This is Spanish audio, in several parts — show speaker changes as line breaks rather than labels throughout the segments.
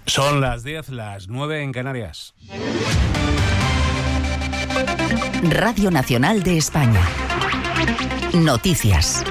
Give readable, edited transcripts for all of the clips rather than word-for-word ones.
Son las 10, las 9 en Canarias.
Radio Nacional de España. Noticias.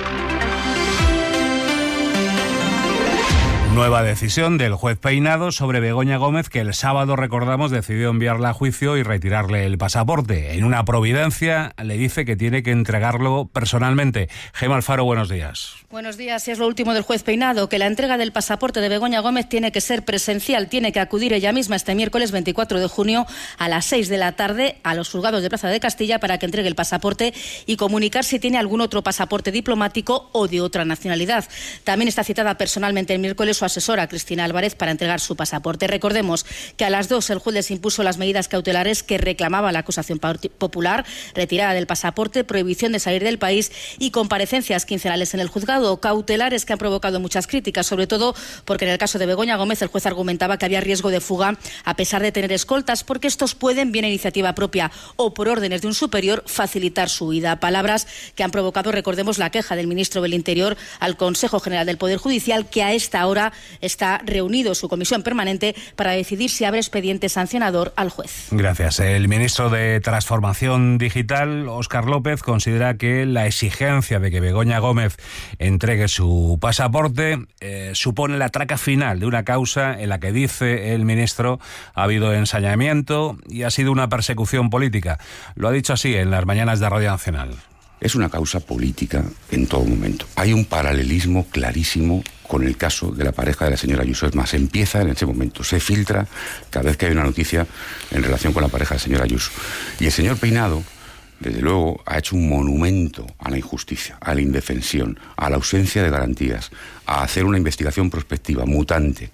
Nueva decisión del juez Peinado sobre Begoña Gómez, que el sábado, recordamos, decidió enviarla a juicio y retirarle el pasaporte. En una providencia le dice que tiene que entregarlo personalmente. Gemma Alfaro, buenos días.
Buenos días. Es lo último del juez Peinado, que la entrega del pasaporte de Begoña Gómez tiene que ser presencial. Tiene que acudir ella misma este miércoles 24 de junio a las 6 de la tarde a los juzgados de Plaza de Castilla para que entregue el pasaporte y comunicar si tiene algún otro pasaporte diplomático o de otra nacionalidad. También está citada personalmente el miércoles su asesora, Cristina Álvarez, para entregar su pasaporte. Recordemos que a las 2 el juez les impuso las medidas cautelares que reclamaba la acusación popular: retirada del pasaporte, prohibición de salir del país y comparecencias quincenales en el juzgado. Cautelares que han provocado muchas críticas, sobre todo porque en el caso de Begoña Gómez el juez argumentaba que había riesgo de fuga a pesar de tener escoltas, porque estos pueden, bien a iniciativa propia o por órdenes de un superior, facilitar su huida. Palabras que han provocado, recordemos, la queja del ministro del Interior al Consejo General del Poder Judicial, que a esta hora está reunido su comisión permanente para decidir si abre expediente sancionador al juez.
Gracias. El ministro de Transformación Digital, Óscar López, considera que la exigencia de que Begoña Gómez entregue su pasaporte supone la traca final de una causa en la que, dice el ministro, ha habido ensañamiento y ha sido una persecución política. Lo ha dicho así en las mañanas de Radio Nacional.
Es una causa política en todo momento. Hay un paralelismo clarísimo con el caso de la pareja de la señora Ayuso. Es más, empieza en ese momento, se filtra cada vez que hay una noticia en relación con la pareja de la señora Ayuso. Y el señor Peinado, desde luego, ha hecho un monumento a la injusticia, a la indefensión, a la ausencia de garantías, a hacer una investigación prospectiva, mutante.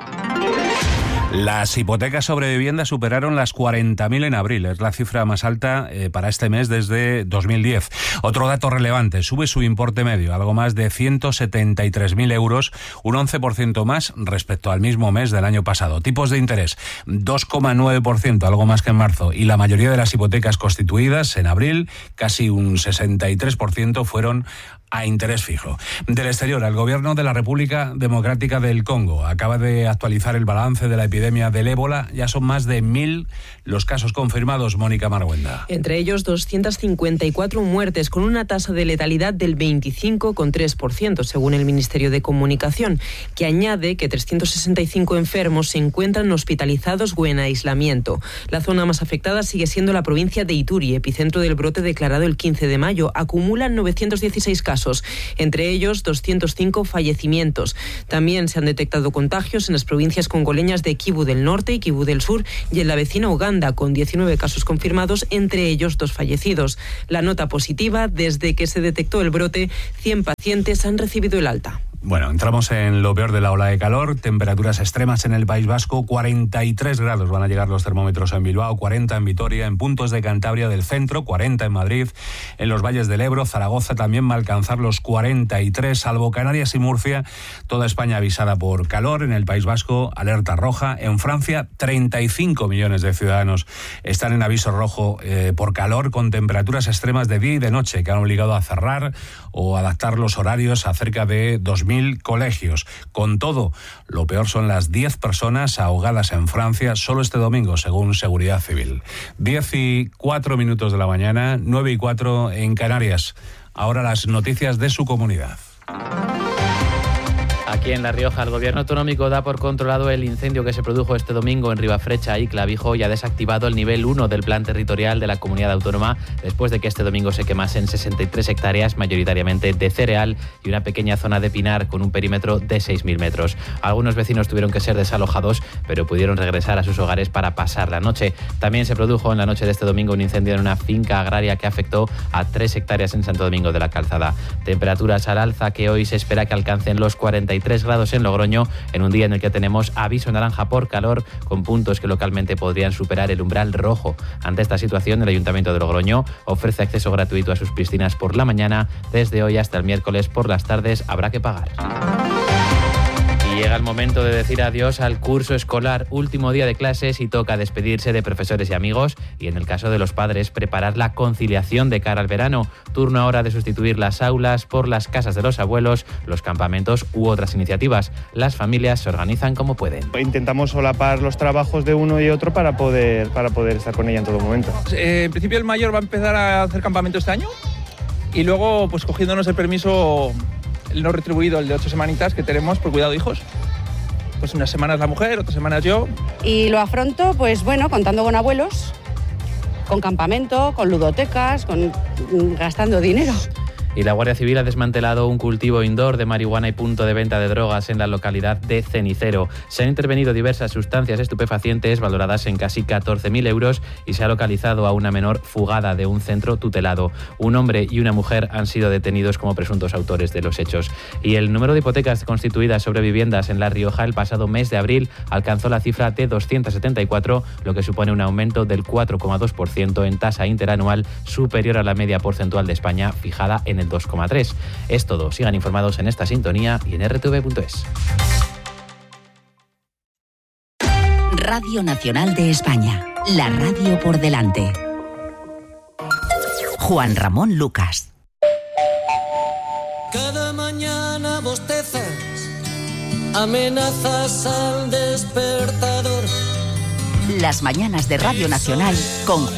Las hipotecas sobre vivienda superaron las 40.000 en abril. Es la cifra más alta para este mes desde 2010. Otro dato relevante: sube su importe medio, algo más de 173.000 euros, un 11% más respecto al mismo mes del año pasado. Tipos de interés, 2,9%, algo más que en marzo. Y la mayoría de las hipotecas constituidas en abril, casi un 63%, fueron a interés fijo. Del exterior, el gobierno de la República Democrática del Congo acaba de actualizar el balance de la epidemia del ébola. Ya son más de 1.000 los casos confirmados. Mónica Marguenda.
Entre ellos 254 muertes, con una tasa de letalidad del 25,3%, según el Ministerio de Comunicación, que añade que 365 enfermos se encuentran hospitalizados o en aislamiento. La zona más afectada sigue siendo la provincia de Ituri, epicentro del brote declarado el 15 de mayo. Acumulan 916 casos. Entre ellos 205 fallecimientos. También se han detectado contagios en las provincias congoleñas de Kivu del Norte y Kivu del Sur y en la vecina Uganda, con 19 casos confirmados, entre ellos 2 fallecidos. La nota positiva: desde que se detectó el brote, 100 pacientes han recibido el alta.
Bueno, entramos en lo peor de la ola de calor. Temperaturas extremas en el País Vasco. 43 grados van a llegar los termómetros en Bilbao, 40 en Vitoria, en puntos de Cantabria del centro, 40 en Madrid, en los valles del Ebro. Zaragoza también va a alcanzar los 43, salvo Canarias y Murcia. Toda España avisada por calor. En el País Vasco, alerta roja. En Francia, 35 millones de ciudadanos están en aviso rojo por calor, con temperaturas extremas de día y de noche que han obligado a cerrar o adaptar los horarios a cerca de 2.000 colegios. Con todo, lo peor son las 10 personas ahogadas en Francia solo este domingo, según Seguridad Civil. 10:04 de la mañana, 9:04 en Canarias. Ahora las noticias de su comunidad.
Aquí en La Rioja, el gobierno autonómico da por controlado el incendio que se produjo este domingo en Ribafrecha y Clavijo y ha desactivado el nivel 1 del plan territorial de la comunidad autónoma después de que este domingo se quemasen 63 hectáreas, mayoritariamente de cereal, y una pequeña zona de pinar con un perímetro de 6.000 metros. Algunos vecinos tuvieron que ser desalojados, pero pudieron regresar a sus hogares para pasar la noche. También se produjo en la noche de este domingo un incendio en una finca agraria que afectó a 3 hectáreas en Santo Domingo de la Calzada. Temperaturas al alza que hoy se espera que alcancen los 43 grados en Logroño, en un día en el que tenemos aviso naranja por calor, con puntos que localmente podrían superar el umbral rojo. Ante esta situación, el Ayuntamiento de Logroño ofrece acceso gratuito a sus piscinas por la mañana. Desde hoy hasta el miércoles por las tardes habrá que pagar. Y Llega el momento de decir adiós al curso escolar, último día de clases y toca despedirse de profesores y amigos y, en el caso de los padres, preparar la conciliación de cara al verano. Turno ahora de sustituir las aulas por las casas de los abuelos, los campamentos u otras iniciativas. Las familias se organizan como pueden.
Intentamos solapar los trabajos de uno y otro para poder estar con ella en todo momento.
En principio el mayor va a empezar a hacer campamento este año y luego, pues cogiéndonos el permiso, el no retribuido, el de 8 semanitas que tenemos por cuidado de hijos. Pues unas semanas la mujer, otras semanas yo.
Y lo afronto, pues bueno, contando con abuelos, con campamento, con ludotecas, gastando dinero.
Y la Guardia Civil ha desmantelado un cultivo indoor de marihuana y punto de venta de drogas en la localidad de Cenicero. Se han intervenido diversas sustancias estupefacientes valoradas en casi 14.000 euros y se ha localizado a una menor fugada de un centro tutelado. Un hombre y una mujer han sido detenidos como presuntos autores de los hechos. Y el número de hipotecas constituidas sobre viviendas en La Rioja el pasado mes de abril alcanzó la cifra de 274, lo que supone un aumento del 4,2% en tasa interanual, superior a la media porcentual de España, fijada en el 2,3. Es todo. Sigan informados en esta sintonía y en rtv.es.
Radio Nacional de España. La radio por delante. Juan Ramón Lucas.
Cada mañana bostezas, amenazas al despertador.
Las mañanas de Radio Nacional con